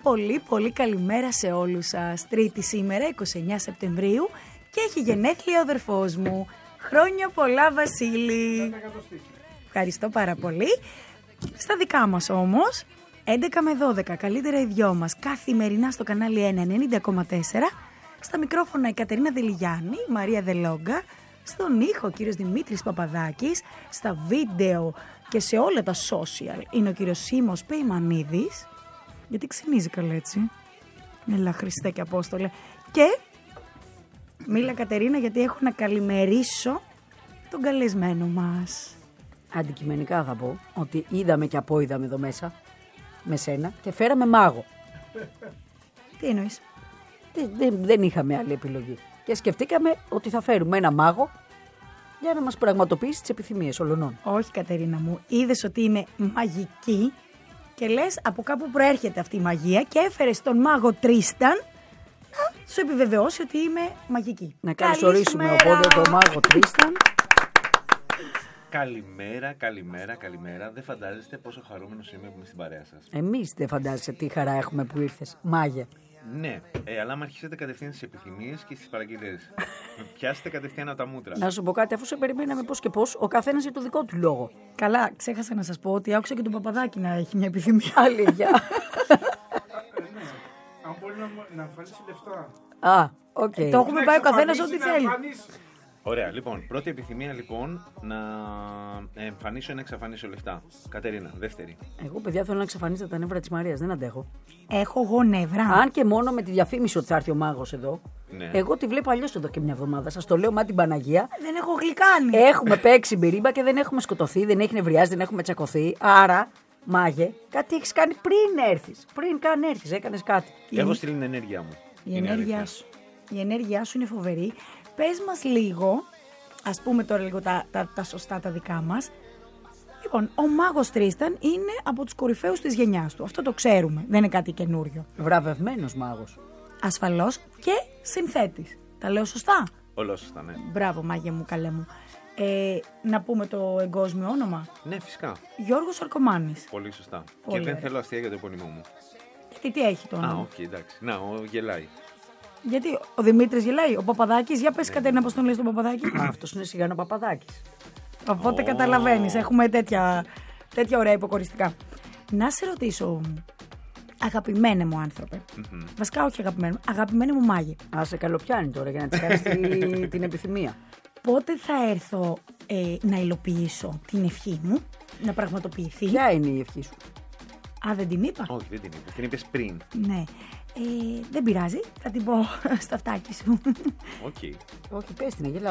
πολύ καλημέρα σε όλους σας. Τρίτη σήμερα, 29 Σεπτεμβρίου, και έχει γενέθλια ο αδερφός μου. Χρόνια πολλά, Βασίλη. Ευχαριστώ πάρα πολύ. Στα δικά μας όμως, 11 με 12, καλύτερα οι δυο μας, καθημερινά στο κανάλι 90,4. Στα μικρόφωνα η Κατερίνα Δελιγιάννη, η Μαρία Δελόγκα, στον ήχο ο κύριος Δημήτρης Παπαδάκης, στα βίντεο και σε όλα τα social είναι ο κύριος Σίμος Πεϊμανίδης. Γιατί ξυνίζει καλά έτσι. Έλα Χριστέ και Απόστολε. Και μίλα Κατερίνα, γιατί έχω να καλημερίσω τον καλεσμένο μας. Αντικειμενικά θα πω ότι είδαμε και απόειδαμε εδώ μέσα με σένα και φέραμε μάγο. Τι εννοείς? Δεν είχαμε άλλη επιλογή. Και σκεφτήκαμε ότι θα φέρουμε ένα μάγο για να μας πραγματοποιήσει τις επιθυμίες όλων. Όχι Κατερίνα μου, είδες ότι είμαι μαγική και λες από κάπου προέρχεται αυτή η μαγεία και έφερες τον μάγο Τρίσταν να σου επιβεβαιώσει ότι είμαι μαγική. Να καλωσορίσουμε οπότε τον μάγο Τρίσταν. Καλημέρα. Δεν φαντάζεστε πόσο χαρούμενος είμαι που είμαι στην παρέα σας. Εμείς δεν φαντάζεσαι τι χαρά έχουμε που ήρθες, μάγε. Ναι, αλλά άμα αρχίσετε κατευθείαν στις επιθυμίες και στις παραγγελίες. Με πιάσετε κατευθείαν από τα μούτρα. Να σου πω κάτι, αφού σε περιμέναμε πώς και πώς, ο καθένας για το δικό του λόγο. Καλά, ξέχασα να σας πω ότι άκουσα και τον Παπαδάκη να έχει μια επιθυμία. Αλήθεια. Αν μπορεί να εμφανίσει λεφτά. Α, οκ. Το έχουμε πάει ο καθένας ό,τι θέλει. Ωραία, λοιπόν, πρώτη επιθυμία λοιπόν να εμφανίσω ή να εξαφανίσω λεφτά. Κατερίνα, δεύτερη. Εγώ, παιδιά, θέλω να εξαφανίσω τα νεύρα της Μαρίας, δεν αντέχω. Έχω εγώ νεύρα. Αν και μόνο με τη διαφήμιση ότι θα έρθει ο μάγος εδώ. Ναι. Εγώ τη βλέπω αλλιώς εδώ και μια εβδομάδα. Σας το λέω, μα την Παναγία. Δεν έχω γλυκάνει. Έχουμε παίξει μπυρίμπα και δεν έχουμε σκοτωθεί, δεν έχει νευριάσει, δεν έχουμε τσακωθεί. Άρα, μάγε, κάτι έχεις κάνει πριν έρθεις. Πριν καν έρθεις, έκανες κάτι. Έχω στείλει την ενέργειά μου. Η ενέργειά σου είναι φοβερή. Πες μας λίγο, ας πούμε τώρα λίγο τα σωστά τα δικά μας. Λοιπόν, ο μάγος Τρίσταν είναι από τους κορυφαίους της γενιάς του. Αυτό το ξέρουμε, δεν είναι κάτι καινούριο. Βραβευμένος μάγος. Ασφαλώς και συνθέτης. Τα λέω σωστά? Όλο σωστά, ναι. Μπράβο μάγε μου, καλέ μου. Να πούμε το εγκόσμιο όνομα. Ναι, φυσικά. Γιώργος Αρκομάνης. Πολύ σωστά. Πολύ και δεν ωραία. θέλω αστεία για το επώνυμό μου. Γιατί τι έχει το όνομα? Α, οκ, εντάξει. Να, γελάει. Γιατί ο Δημήτρης γελάει, ο Παπαδάκης, για πες Κατερίνα πώς τον λες τον Παπαδάκη. Αυτός είναι Σιγάνο Παπαδάκης. Οπότε καταλαβαίνεις, έχουμε τέτοια ωραία υποκοριστικά. Να σε ρωτήσω, αγαπημένε μου άνθρωπε, βασικά όχι αγαπημένε μου μάγε, Α, σε καλοπιάνει τώρα για να της κάνεις την επιθυμία. πότε θα έρθω να υλοποιήσω την ευχή μου, να πραγματοποιηθεί? Ποια είναι η ευχή σου? Α, δεν την είπα. Όχι, δεν την είπες. Την είπες πριν. Ναι. Δεν πειράζει, θα την πω στο αυτάκι σου. Οκ. Όχι, πες την, γελάω.